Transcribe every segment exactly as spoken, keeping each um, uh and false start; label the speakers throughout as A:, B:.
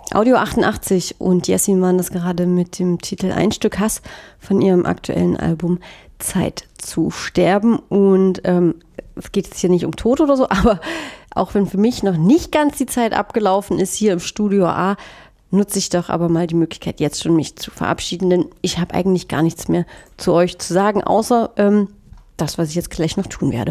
A: Audio achtundachtzig und Jessie waren das gerade mit dem Titel Ein Stück Hass von ihrem aktuellen Album Zeit zu sterben. Und ähm, es geht jetzt hier nicht um Tod oder so, aber auch wenn für mich noch nicht ganz die Zeit abgelaufen ist hier im Studio A, nutze ich doch aber mal die Möglichkeit, jetzt schon mich zu verabschieden, denn ich habe eigentlich gar nichts mehr zu euch zu sagen, außer ähm, das, was ich jetzt gleich noch tun werde.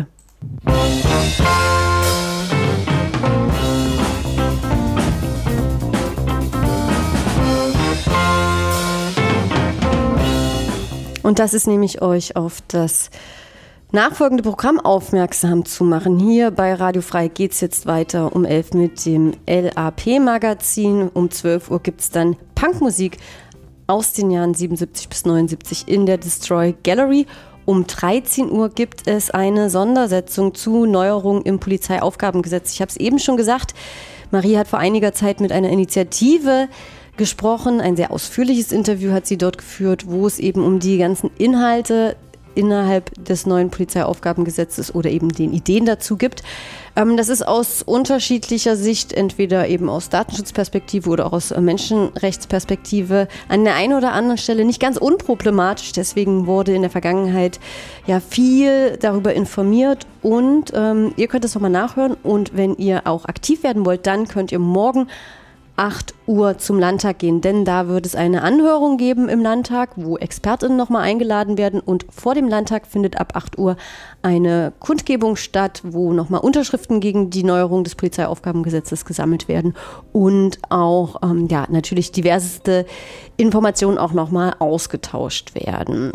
A: Und das ist nämlich euch auf das nachfolgende Programm aufmerksam zu machen. Hier bei Radio Frei geht es jetzt weiter um elf mit dem L A P-Magazin. Um zwölf Uhr gibt es dann Punkmusik aus den Jahren siebenundsiebzig bis neunundsiebzig in der Destroy Gallery. Um dreizehn Uhr gibt es eine Sondersetzung zu Neuerungen im Polizeiaufgabengesetz. Ich habe es eben schon gesagt, Marie hat vor einiger Zeit mit einer Initiative gesprochen. Ein sehr ausführliches Interview hat sie dort geführt, wo es eben um die ganzen Inhalte innerhalb des neuen Polizeiaufgabengesetzes oder eben den Ideen dazu gibt. Ähm, das ist aus unterschiedlicher Sicht, entweder eben aus Datenschutzperspektive oder auch aus Menschenrechtsperspektive, an der einen oder anderen Stelle nicht ganz unproblematisch. Deswegen wurde in der Vergangenheit ja viel darüber informiert und ähm, ihr könnt es nochmal nachhören. Und wenn ihr auch aktiv werden wollt, dann könnt ihr morgen acht Uhr zum Landtag gehen, denn da wird es eine Anhörung geben im Landtag, wo ExpertInnen nochmal eingeladen werden und vor dem Landtag findet ab acht Uhr eine Kundgebung statt, wo nochmal Unterschriften gegen die Neuerung des Polizeiaufgabengesetzes gesammelt werden und auch ähm, ja, natürlich diverseste Informationen auch nochmal ausgetauscht werden.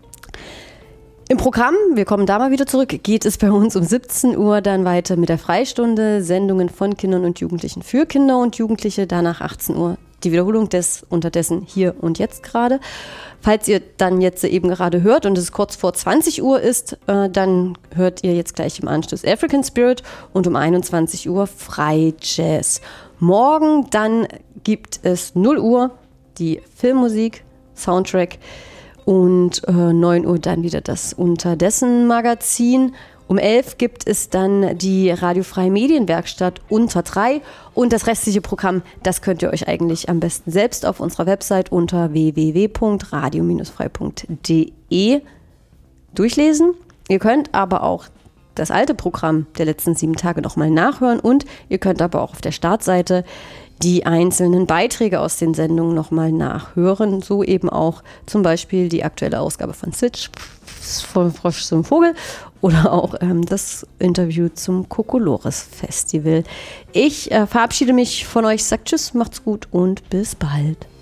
A: Im Programm, wir kommen da mal wieder zurück, geht es bei uns um siebzehn Uhr dann weiter mit der Freistunde, Sendungen von Kindern und Jugendlichen für Kinder und Jugendliche, danach achtzehn Uhr die Wiederholung des unterdessen hier und jetzt gerade. Falls ihr dann jetzt eben gerade hört und es kurz vor zwanzig Uhr ist, äh, dann hört ihr jetzt gleich im Anschluss African Spirit und um einundzwanzig Uhr Frei Jazz. Morgen dann gibt es null Uhr die Filmmusik, Soundtrack. Und äh, neun Uhr dann wieder das Unterdessen-Magazin. Um elf gibt es dann die radiofreie Medienwerkstatt unter drei. Und das restliche Programm, das könnt ihr euch eigentlich am besten selbst auf unserer Website unter w w w punkt radio frei punkt d e durchlesen. Ihr könnt aber auch das alte Programm der letzten sieben Tage nochmal nachhören. Und ihr könnt aber auch auf der Startseite die einzelnen Beiträge aus den Sendungen nochmal nachhören. So eben auch zum Beispiel die aktuelle Ausgabe von Sitch, von Frosch zum Vogel oder auch ähm, das Interview zum Kokolores Festival. Ich äh, verabschiede mich von euch, sagt Tschüss, macht's gut und bis bald.